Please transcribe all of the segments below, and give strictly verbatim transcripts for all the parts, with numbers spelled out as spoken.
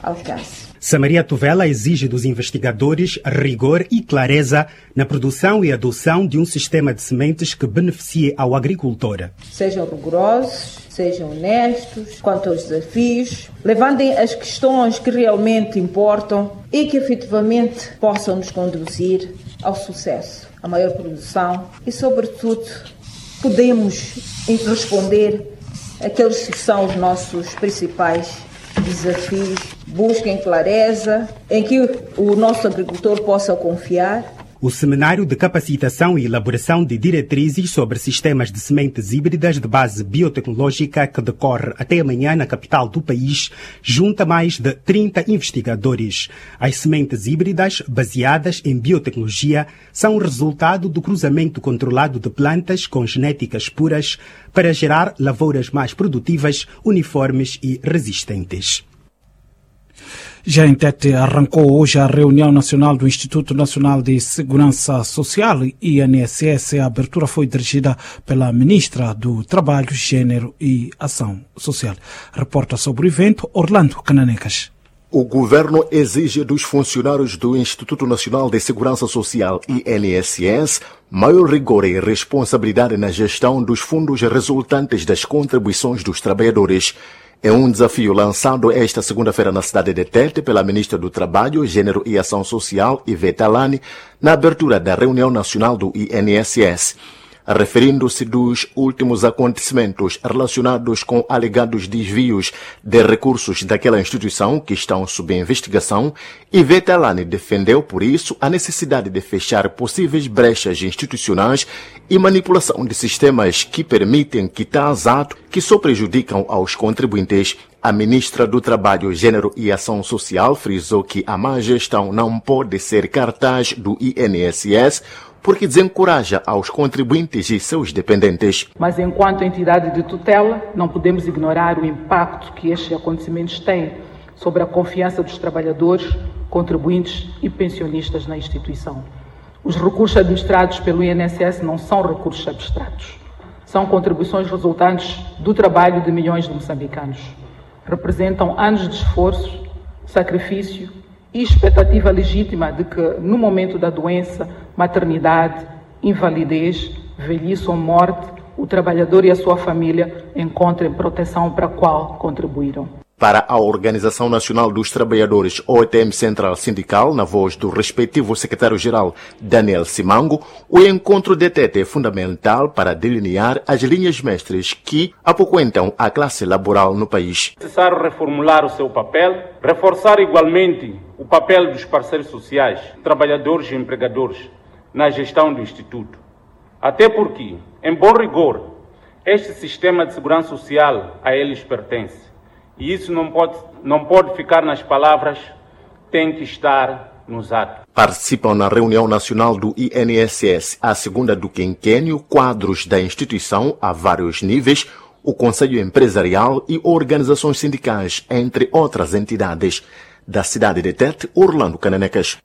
alcance. Samaria Tovela exige dos investigadores rigor e clareza na produção e adoção de um sistema de sementes que beneficie ao agricultor. Sejam rigorosos, sejam honestos quanto aos desafios, levantem as questões que realmente importam e que efetivamente possam nos conduzir ao sucesso, à maior produção e, sobretudo, podemos responder àqueles que são os nossos principais desafios. Busquem clareza em que o nosso agricultor possa confiar. O Seminário de Capacitação e Elaboração de Diretrizes sobre Sistemas de Sementes Híbridas de Base Biotecnológica, que decorre até amanhã na capital do país, junta mais de trinta investigadores. As sementes híbridas, baseadas em biotecnologia, são resultado do cruzamento controlado de plantas com genéticas puras para gerar lavouras mais produtivas, uniformes e resistentes. Já em Tete arrancou hoje a reunião nacional do Instituto Nacional de Segurança Social, I N S S. A abertura foi dirigida pela Ministra do Trabalho, Gênero e Ação Social. Reporta sobre o evento Orlando Cananecas. O governo exige dos funcionários do Instituto Nacional de Segurança Social, I N S S, maior rigor e responsabilidade na gestão dos fundos resultantes das contribuições dos trabalhadores. É um desafio lançado esta segunda-feira na cidade de Tete pela Ministra do Trabalho, Gênero e Ação Social, Ivete Alani, na abertura da reunião nacional do I N S S. Referindo-se dos últimos acontecimentos relacionados com alegados desvios de recursos daquela instituição que estão sob investigação, Ivete Alani defendeu, por isso, a necessidade de fechar possíveis brechas institucionais e manipulação de sistemas que permitem quitar-ato que só prejudicam aos contribuintes. A Ministra do Trabalho, Gênero e Ação Social frisou que a má gestão não pode ser cartaz do I N S S, porque desencoraja aos contribuintes e seus dependentes. Mas enquanto entidade de tutela, não podemos ignorar o impacto que estes acontecimentos têm sobre a confiança dos trabalhadores, contribuintes e pensionistas na instituição. Os recursos administrados pelo I N S S não são recursos abstratos. São contribuições resultantes do trabalho de milhões de moçambicanos. Representam anos de esforço, sacrifício e expectativa legítima de que, no momento da doença, maternidade, invalidez, velhice ou morte, o trabalhador e a sua família encontrem proteção para a qual contribuíram. Para a Organização Nacional dos Trabalhadores, O T M Central Sindical, na voz do respectivo secretário-geral Daniel Simango, o encontro de Tete é fundamental para delinear as linhas mestres que apoquentam a classe laboral no país. É necessário reformular o seu papel, reforçar igualmente o papel dos parceiros sociais, trabalhadores e empregadores, na gestão do Instituto. Até porque, em bom rigor, este sistema de segurança social a eles pertence. E isso não pode, não pode ficar nas palavras, tem que estar nos atos. Participam na reunião nacional do I N S S, a segunda do quinquênio, quadros da instituição a vários níveis, o Conselho Empresarial e organizações sindicais, entre outras entidades. Da cidade de Tete, Orlando Cananecas.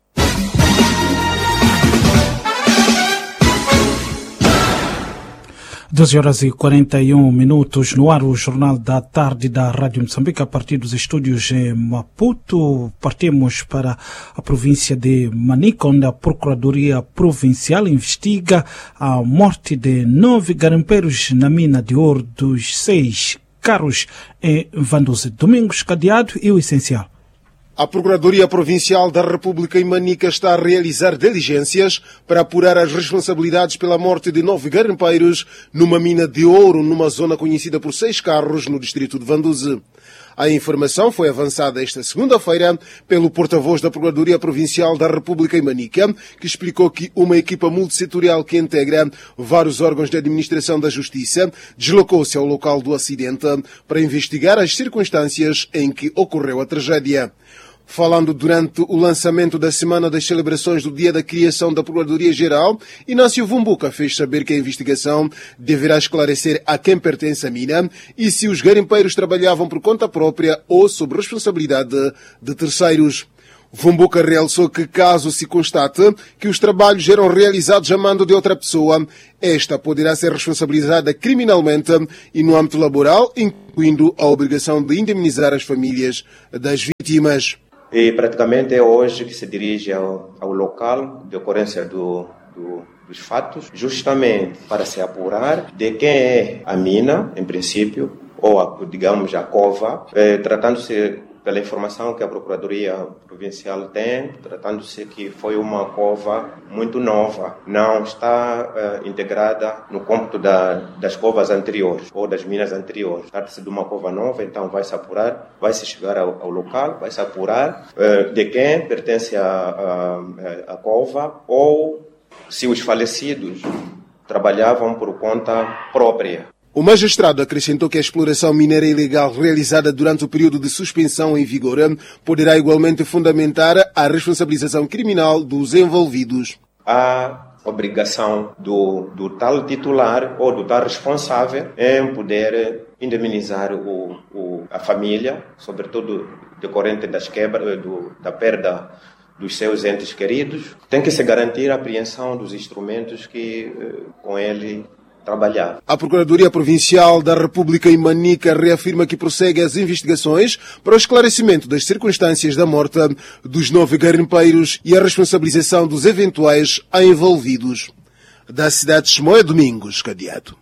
doze horas e quarenta e um minutos no ar, o Jornal da Tarde da Rádio Moçambique, a partir dos estúdios em Maputo. Partimos para a província de Manica, onde a Procuradoria Provincial investiga a morte de nove garimpeiros na mina de ouro dos seis carros em Vanduze. Domingos Cadeado e o essencial. A Procuradoria Provincial da República em Manica está a realizar diligências para apurar as responsabilidades pela morte de nove garimpeiros numa mina de ouro numa zona conhecida por seis carros no distrito de Vanduze. A informação foi avançada esta segunda-feira pelo porta-voz da Procuradoria Provincial da República em Manica, que explicou que uma equipa multissetorial que integra vários órgãos de administração da justiça deslocou-se ao local do acidente para investigar as circunstâncias em que ocorreu a tragédia. Falando durante o lançamento da Semana das Celebrações do Dia da Criação da Procuradoria-Geral, Inácio Vumbuca fez saber que a investigação deverá esclarecer a quem pertence a mina e se os garimpeiros trabalhavam por conta própria ou sob responsabilidade de terceiros. Vumbuca realçou que, caso se constate que os trabalhos eram realizados a mando de outra pessoa, esta poderá ser responsabilizada criminalmente e no âmbito laboral, incluindo a obrigação de indemnizar as famílias das vítimas. vítimas. E praticamente é hoje que se dirige ao, ao local de ocorrência do, do, dos fatos, justamente para se apurar de quem é a mina, em princípio, ou, a, digamos, a cova, eh, tratando-se, pela informação que a Procuradoria Provincial tem, tratando-se que foi uma cova muito nova, não está eh, integrada no cômputo da, das covas anteriores ou das minas anteriores. Trata-se de uma cova nova, então vai-se apurar, vai-se chegar ao, ao local, vai-se apurar eh, de quem pertence a, a, a cova ou se os falecidos trabalhavam por conta própria. O magistrado acrescentou que a exploração mineira ilegal realizada durante o período de suspensão em vigor poderá igualmente fundamentar a responsabilização criminal dos envolvidos. A obrigação do, do tal titular ou do tal responsável em poder indemnizar o, o, a família, sobretudo decorrente das quebras, do, da perda dos seus entes queridos. Tem que se garantir a apreensão dos instrumentos que com ele trabalhar. A Procuradoria Provincial da República em Manica reafirma que prossegue as investigações para o esclarecimento das circunstâncias da morte dos nove garimpeiros e a responsabilização dos eventuais envolvidos. Da cidade de Chimoio, Domingos Cadeado.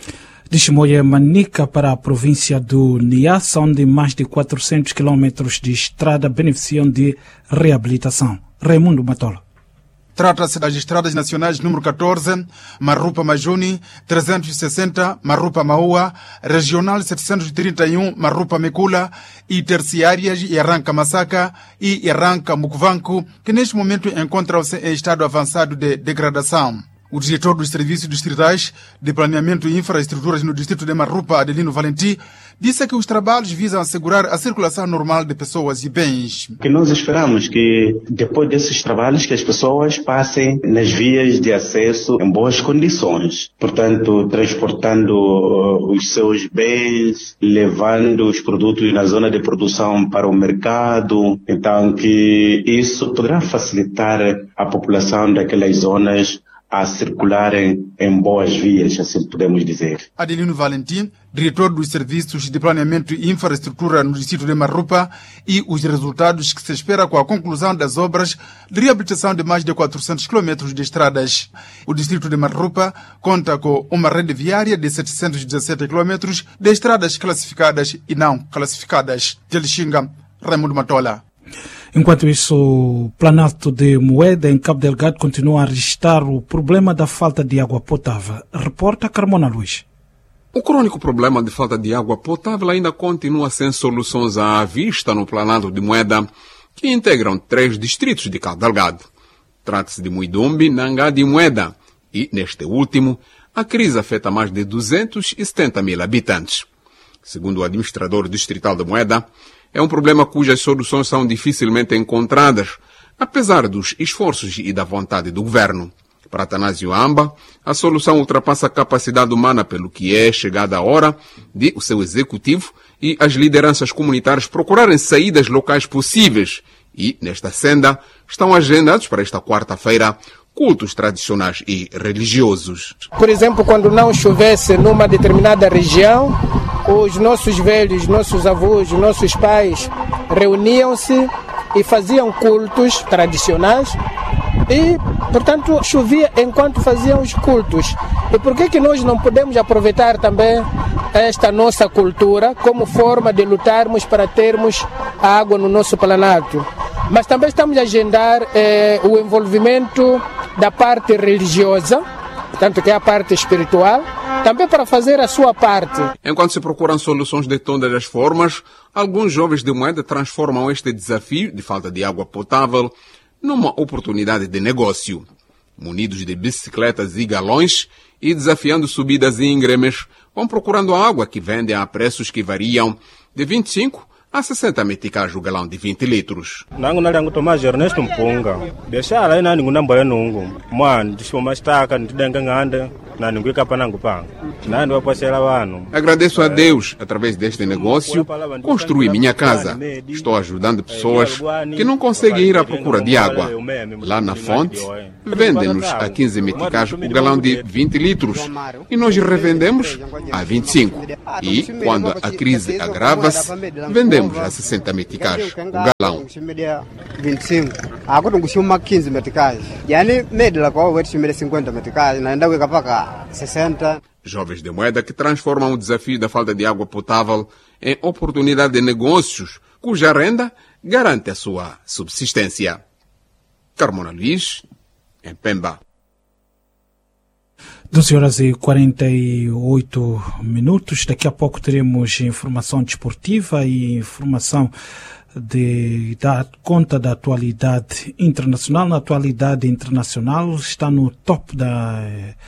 De Chimoio, Manica para a província do Niassa, onde mais de quatrocentos quilômetros de estrada beneficiam de reabilitação. Raimundo Matola. Trata-se das estradas nacionais número catorze, Marupa-Majuni, trezentos e sessenta, Marupa-Maua, regional setecentos e trinta e um, Marupa-Mekula, e terciárias Iranca-Massaka e Iranca-Mukuvanku, que neste momento encontram-se em estado avançado de degradação. O diretor dos Serviços Distritais de Planeamento e Infraestruturas no distrito de Marupa, Adelino Valentim, disse que os trabalhos visam assegurar a circulação normal de pessoas e bens. Que nós esperamos que depois desses trabalhos que as pessoas passem nas vias de acesso em boas condições, portanto transportando uh, os seus bens, levando os produtos na zona de produção para o mercado, então que isso poderá facilitar a população daquelas zonas a circularem em boas vias, assim podemos dizer. Adelino Valentim, diretor dos Serviços de Planeamento e Infraestrutura no distrito de Marupa, e os resultados que se espera com a conclusão das obras de reabilitação de mais de quatrocentos quilômetros de estradas. O distrito de Marupa conta com uma rede viária de setecentos e dezessete quilômetros de estradas classificadas e não classificadas. De Lixinga, Raimundo Matola. Enquanto isso, o Planalto de Moeda, em Cabo Delgado, continua a registrar o problema da falta de água potável. Reporta Carmona Luís. O crônico problema de falta de água potável ainda continua sem soluções à vista no Planalto de Moeda, que integram três distritos de Cabo Delgado. Trata-se de Muidombe, Nangada e Moeda, e, neste último, a crise afeta mais de duzentos e setenta mil habitantes. Segundo o administrador distrital de Moeda, é um problema cujas soluções são dificilmente encontradas, apesar dos esforços e da vontade do governo. Para Atanásio Amba, a solução ultrapassa a capacidade humana, pelo que é chegada a hora de o seu executivo e as lideranças comunitárias procurarem saídas locais possíveis e, nesta senda, estão agendados para esta quarta-feira cultos tradicionais e religiosos. Por exemplo, quando não chovesse numa determinada região, os nossos velhos, nossos avós, nossos pais reuniam-se e faziam cultos tradicionais e, portanto, chovia enquanto faziam os cultos. E por que que nós não podemos aproveitar também esta nossa cultura como forma de lutarmos para termos a água no nosso planalto? Mas também estamos a agendar eh, o envolvimento da parte religiosa, portanto que é a parte espiritual, também para fazer a sua parte. Enquanto se procuram soluções de todas as formas, alguns jovens de Moeda transformam este desafio de falta de água potável numa oportunidade de negócio. Munidos de bicicletas e galões e desafiando subidas íngremes, vão procurando água que vendem a preços que variam de vinte e cinco a sessenta meticais o galão de vinte litros. Nangu nalangu Tomás Ernesto Mpunga. Deixar aí nangu nambara nungu. Mano, deixa mais taca, ntidenga nganda. Agradeço a Deus, através deste negócio, construí minha casa. Estou ajudando pessoas que não conseguem ir à procura de água. Lá na fonte, vendem-nos a quinze meticais o galão de vinte litros e nós revendemos a vinte e cinco. E, quando a crise agrava-se, vendemos a sessenta meticais o galão. vinte e cinco. Agora não uma quinze meticais. E aí, média, agora cinquenta meticais. Ainda vai pagar sessenta. Jovens de Moeda que transformam o desafio da falta de água potável em oportunidade de negócios, cuja renda garante a sua subsistência. Carmona Luís, em Pemba. doze horas e quarenta e oito minutos. Daqui a pouco teremos informação desportiva e informação de dar conta da atualidade internacional. Na atualidade internacional está no top da,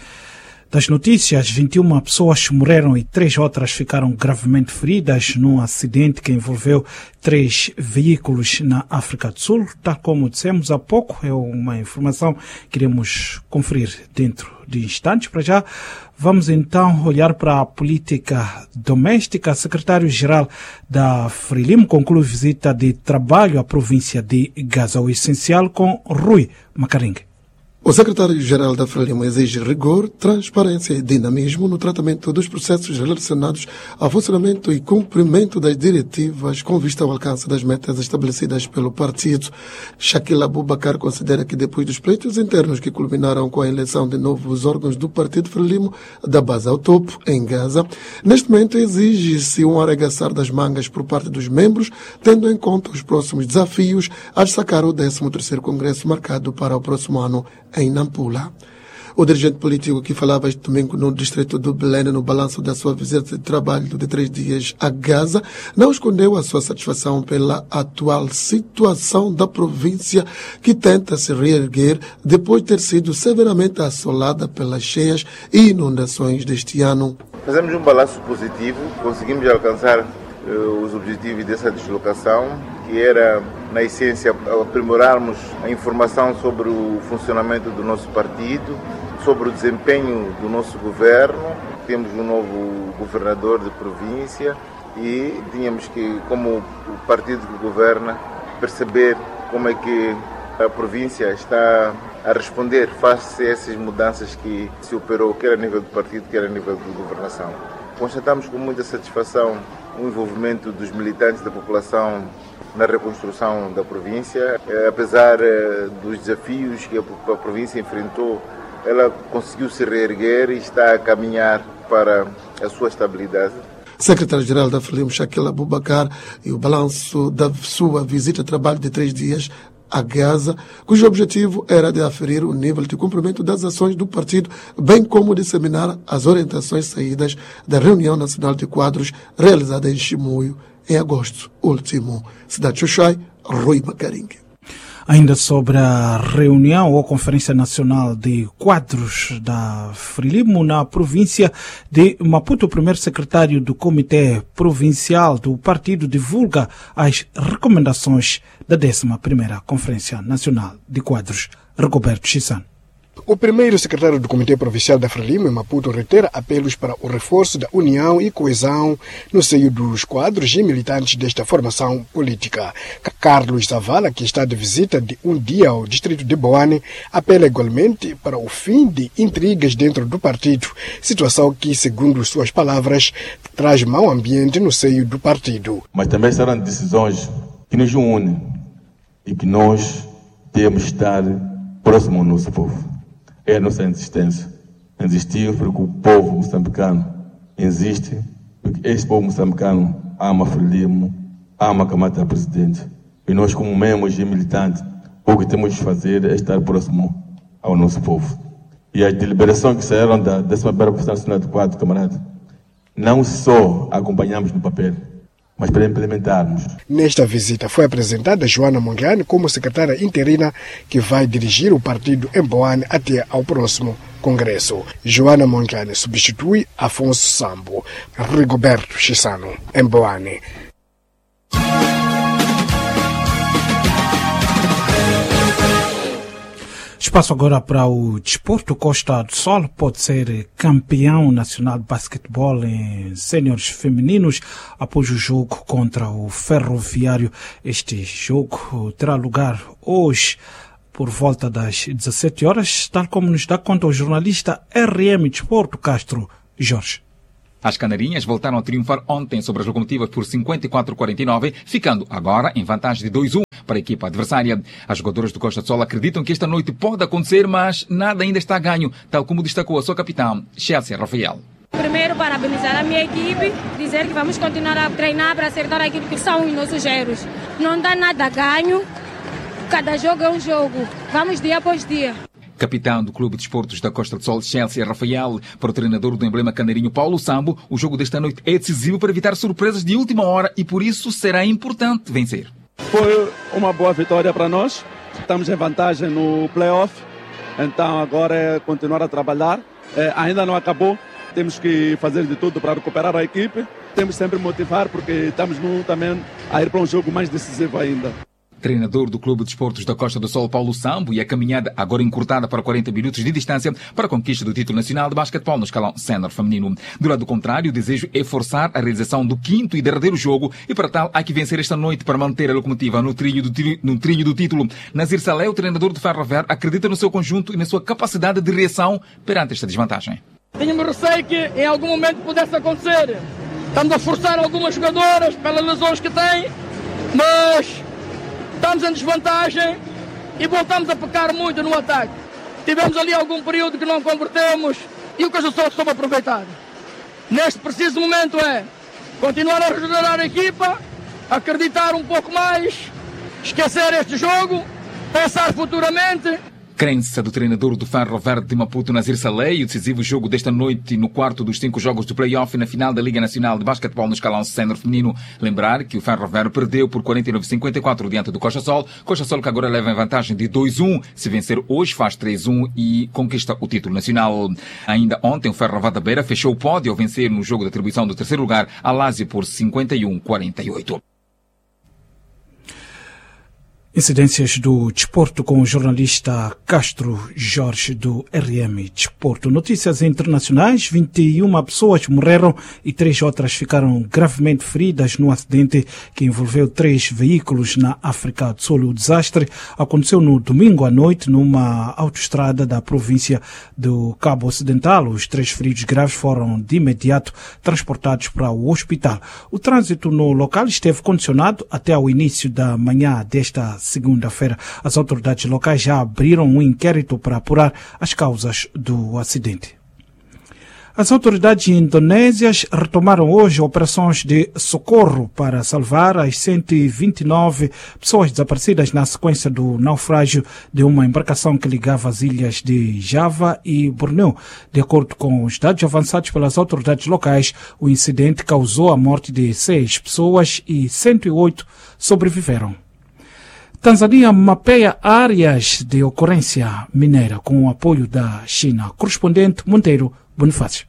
das notícias. vinte e uma pessoas morreram e três outras ficaram gravemente feridas num acidente que envolveu três veículos na África do Sul. Tal como dissemos há pouco, é uma informação que iremos conferir dentro de instantes. Para já, vamos então olhar para a política doméstica. Secretário-Geral da Frelimo conclui visita de trabalho à província de Gaza, o essencial com Rui Macaringue. O secretário-geral da Frelimo exige rigor, transparência e dinamismo no tratamento dos processos relacionados ao funcionamento e cumprimento das diretivas com vista ao alcance das metas estabelecidas pelo partido. Shaquille Abubakar considera que depois dos pleitos internos que culminaram com a eleição de novos órgãos do partido Frelimo, da base ao topo, em Gaza, neste momento exige-se um arregaçar das mangas por parte dos membros, tendo em conta os próximos desafios a destacar o décimo terceiro Congresso marcado para o próximo ano em Nampula. O dirigente político que falava este domingo no distrito do Belém, no balanço da sua visita de trabalho de três dias a Gaza, não escondeu a sua satisfação pela atual situação da província, que tenta se reerguer depois de ter sido severamente assolada pelas cheias e inundações deste ano. Fazemos um balanço positivo, conseguimos alcançar uh, os objetivos dessa deslocação, que era, na essência, aprimorarmos a informação sobre o funcionamento do nosso partido, sobre o desempenho do nosso governo. Temos um novo governador de província e tínhamos que, como o partido que governa, perceber como é que a província está a responder face a essas mudanças que se operou, quer a nível do partido, quer a nível de governação. Constatamos com muita satisfação o envolvimento dos militantes da população na reconstrução da província. Apesar dos desafios que a província enfrentou, ela conseguiu se reerguer e está a caminhar para a sua estabilidade. Secretário-Geral da Frelimo, Shaquille Abubakar, e o balanço da sua visita de trabalho de três dias a Gaza, cujo objetivo era de aferir o nível de cumprimento das ações do partido, bem como disseminar as orientações saídas da reunião nacional de quadros realizada em Chimoio em agosto último. Cidade Xuxai, Rui Macaringue. Ainda sobre a reunião ou Conferência Nacional de Quadros da Frelimo na província de Maputo, o primeiro secretário do Comitê Provincial do partido divulga as recomendações da décima primeira Conferência Nacional de Quadros. Rigoberto Chisano. O primeiro secretário do Comitê Provincial da Frelimo, em Maputo, reitera apelos para o reforço da união e coesão no seio dos quadros e militantes desta formação política. Carlos Zavala, que está de visita de um dia ao distrito de Boane, apela igualmente para o fim de intrigas dentro do partido, situação que, segundo suas palavras, traz mau ambiente no seio do partido. Mas também serão decisões que nos unem e que nós temos de estar próximo ao nosso povo. É a nossa insistência. Insistimos porque o povo moçambicano existe, porque este povo moçambicano ama Frelimo, ama a Camata Presidente. E nós, como membros e militantes, o que temos de fazer é estar próximo ao nosso povo. E as deliberações que saíram da décima primeira Conferência Nacional de Quadros, camarada, não só acompanhamos no papel, mas para implementarmos. Nesta visita foi apresentada Joana Monglane como secretária interina que vai dirigir o partido em Boane até ao próximo Congresso. Joana Monglane substitui Afonso Sambo. Rigoberto Chisano, em Boane. Espaço agora para o desporto. Costa do Sol pode ser campeão nacional de basquetebol em séniores femininos após o jogo contra o Ferroviário. Este jogo terá lugar hoje por volta das dezassete horas, tal como nos dá conta o jornalista R M Desporto Castro Jorge. As canarinhas voltaram a triunfar ontem sobre as locomotivas por cinquenta e quatro a quarenta e nove, ficando agora em vantagem de dois a um para a equipa adversária. As jogadoras do Costa do Sol acreditam que esta noite pode acontecer, mas nada ainda está ganho, tal como destacou a sua capitã, Chelsea Rafael. Primeiro, parabenizar a minha equipe, dizer que vamos continuar a treinar para acertar aquilo que são os nossos erros. Não dá nada ganho, cada jogo é um jogo, vamos dia após dia. Capitão do Clube de Desportos da Costa do Sol, Chelsea Rafael, para o treinador do emblema canarinho Paulo Sambo, o jogo desta noite é decisivo para evitar surpresas de última hora e por isso será importante vencer. Foi uma boa vitória para nós, estamos em vantagem no play-off, então agora é continuar a trabalhar, é, ainda não acabou, temos que fazer de tudo para recuperar a equipe, temos sempre motivar porque estamos no, também a ir para um jogo mais decisivo ainda. Treinador do Clube de Desportos da Costa do Sol, Paulo Sambo, e a caminhada agora encurtada para quarenta minutos de distância para a conquista do título nacional de basquetebol no escalão sénior feminino. Do lado contrário, o desejo é forçar a realização do quinto e derradeiro jogo e para tal há que vencer esta noite para manter a locomotiva no trilho do, no trilho do título. Nazir Saleh, o treinador do Ferroviário, acredita no seu conjunto e na sua capacidade de reação perante esta desvantagem. Tenho-me receio que em algum momento pudesse acontecer. Estamos a forçar algumas jogadoras pelas lesões que têm, mas estamos em desvantagem e voltamos a pecar muito no ataque. Tivemos ali algum período que não convertemos e o que eu só soube aproveitar. Neste preciso momento é continuar a regenerar a equipa, acreditar um pouco mais, esquecer este jogo, pensar futuramente. Crença do treinador do Ferroviário de Maputo, Nazir Saleh, e o decisivo jogo desta noite no quarto dos cinco jogos do play-off na final da Liga Nacional de Basquetebol no escalão sénior feminino. Lembrar que o Ferroviário perdeu por quarenta e nove a cinquenta e quatro diante do Costa Sol. Costa Sol que agora leva em vantagem de dois a um. Se vencer hoje faz três a um e conquista o título nacional. Ainda ontem o Ferroviário da Beira fechou o pódio ao vencer no jogo de atribuição do terceiro lugar a Lazio por cinquenta e um a quarenta e oito. Incidências do desporto com o jornalista Castro Jorge do R M Desporto. Notícias internacionais: vinte e uma pessoas morreram e três outras ficaram gravemente feridas no acidente que envolveu três veículos na África do Sul. O desastre aconteceu no domingo à noite numa autoestrada da província do Cabo Ocidental. Os três feridos graves foram de imediato transportados para o hospital. O trânsito no local esteve condicionado até ao início da manhã desta segunda-feira. As autoridades locais já abriram um inquérito para apurar as causas do acidente. As autoridades indonésias retomaram hoje operações de socorro para salvar as cento e vinte e nove pessoas desaparecidas na sequência do naufrágio de uma embarcação que ligava as ilhas de Java e Borneo. De acordo com os dados avançados pelas autoridades locais, o incidente causou a morte de seis pessoas e cento e oito sobreviveram. Tanzânia mapeia áreas de ocorrência mineira com o apoio da China. Correspondente Monteiro Bonifácio.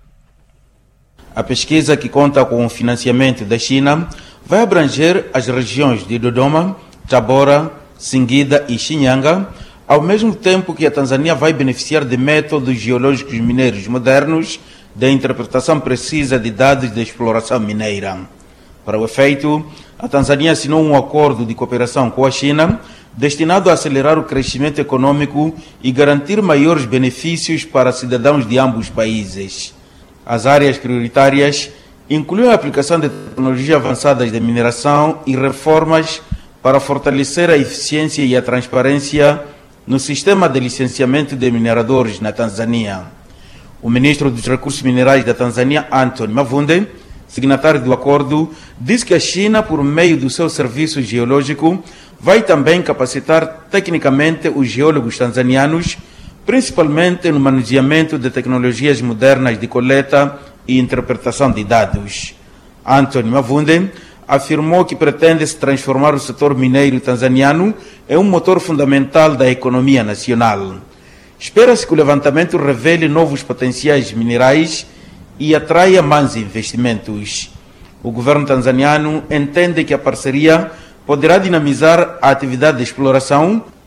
A pesquisa, que conta com o financiamento da China, vai abranger as regiões de Dodoma, Tabora, Singida e Shinyanga, ao mesmo tempo que a Tanzânia vai beneficiar de métodos geológicos mineiros modernos da interpretação precisa de dados de exploração mineira. Para o efeito, a Tanzânia assinou um acordo de cooperação com a China destinado a acelerar o crescimento econômico e garantir maiores benefícios para cidadãos de ambos os países. As áreas prioritárias incluem a aplicação de tecnologias avançadas de mineração e reformas para fortalecer a eficiência e a transparência no sistema de licenciamento de mineradores na Tanzânia. O ministro dos Recursos Minerais da Tanzânia, Anthony Mavunde, signatário do acordo, diz que a China, por meio do seu serviço geológico, vai também capacitar tecnicamente os geólogos tanzanianos, principalmente no manuseamento de tecnologias modernas de coleta e interpretação de dados. Anthony Mavunde afirmou que pretende-se transformar o setor mineiro tanzaniano em um motor fundamental da economia nacional. Espera-se que o levantamento revele novos potenciais minerais e atraia mais investimentos. O governo tanzaniano entende que a parceria poderá dinamizar a atividade de exploração,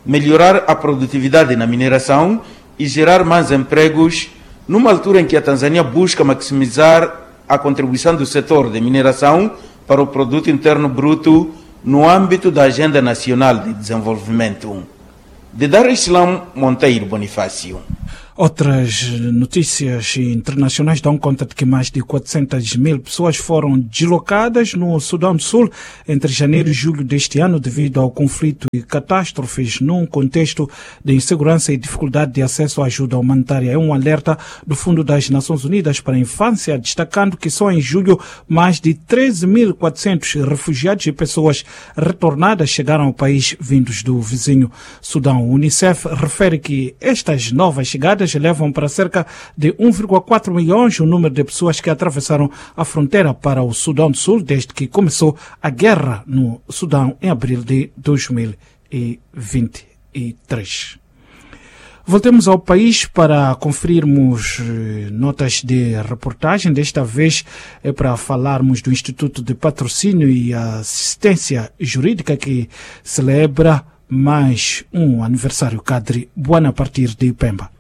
melhorar a produtividade na mineração e gerar mais empregos, numa altura em que a Tanzânia busca maximizar a contribuição do setor de mineração para o produto interno bruto no âmbito da Agenda Nacional de Desenvolvimento. De Dar es Salaam Monteiro Bonifácio. Outras notícias internacionais dão conta de que mais de quatrocentas mil pessoas foram deslocadas no Sudão do Sul entre janeiro e julho deste ano devido ao conflito e catástrofes num contexto de insegurança e dificuldade de acesso à ajuda humanitária. É um alerta do Fundo das Nações Unidas para a Infância, destacando que só em julho mais de treze mil e quatrocentos refugiados e pessoas retornadas chegaram ao país vindos do vizinho Sudão. O Unicef refere que estas novas chegadas levam para cerca de um vírgula quatro milhões o número de pessoas que atravessaram a fronteira para o Sudão do Sul desde que começou a guerra no Sudão em abril de dois mil e vinte e três. Voltemos ao país para conferirmos notas de reportagem. Desta vez é para falarmos do Instituto de Patrocínio e Assistência Jurídica, que celebra mais um aniversário Cadre Buana a partir de Pemba.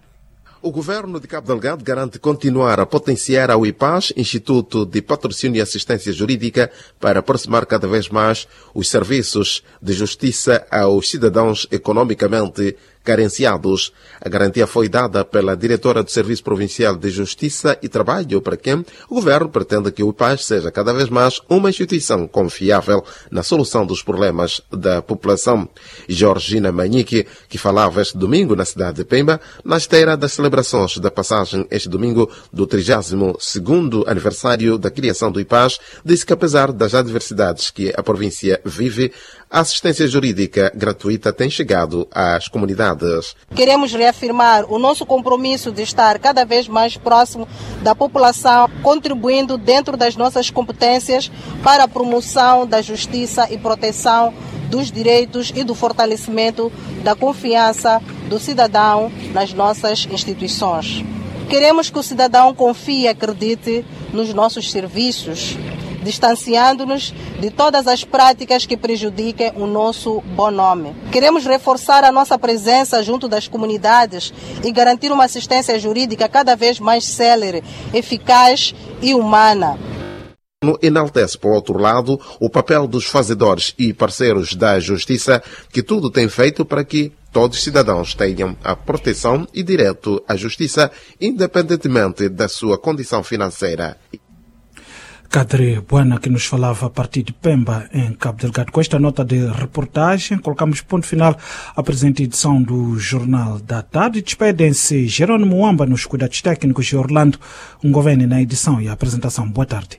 O governo de Cabo Delgado garante continuar a potenciar ao I P A S, Instituto de Patrocínio e Assistência Jurídica, para aproximar cada vez mais os serviços de justiça aos cidadãos economicamente carenciados. A garantia foi dada pela diretora do Serviço Provincial de Justiça e Trabalho, para quem o governo pretende que o I P A S seja cada vez mais uma instituição confiável na solução dos problemas da população. Georgina Manique, que falava este domingo na cidade de Pemba, na esteira das celebrações da passagem este domingo do trigésimo segundo aniversário da criação do I P A S, disse que apesar das adversidades que a província vive, a assistência jurídica gratuita tem chegado às comunidades. Queremos reafirmar o nosso compromisso de estar cada vez mais próximo da população, contribuindo dentro das nossas competências para a promoção da justiça e proteção dos direitos e do fortalecimento da confiança do cidadão nas nossas instituições. Queremos que o cidadão confie e acredite nos nossos serviços, distanciando-nos de todas as práticas que prejudiquem o nosso bom nome. Queremos reforçar a nossa presença junto das comunidades e garantir uma assistência jurídica cada vez mais célere, eficaz e humana. Enaltece, por outro lado, o papel dos fazedores e parceiros da justiça, que tudo tem feito para que todos os cidadãos tenham a proteção e direito à justiça, independentemente da sua condição financeira. Cadre Buana, que nos falava a partir de Pemba, em Cabo Delgado. Com esta nota de reportagem, colocamos ponto final à presente edição do Jornal da Tarde. Despedem-se Jerônimo Wamba nos cuidados técnicos e Orlando Ngoveni na edição e apresentação. Boa tarde.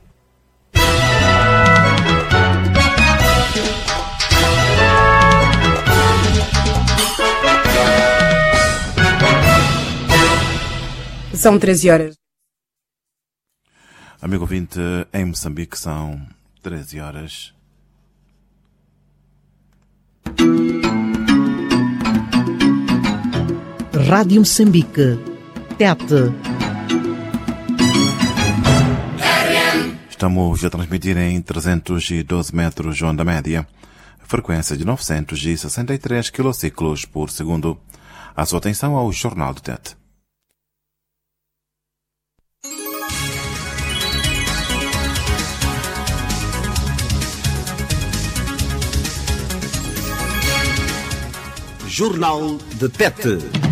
São treze horas. Amigo ouvinte, em Moçambique são treze horas. Rádio Moçambique, Tete. Estamos a transmitir em trezentos e doze metros de onda média, frequência de novecentos e sessenta e três quilociclos por segundo. A sua atenção ao Jornal do Tete. Jornal de Tete.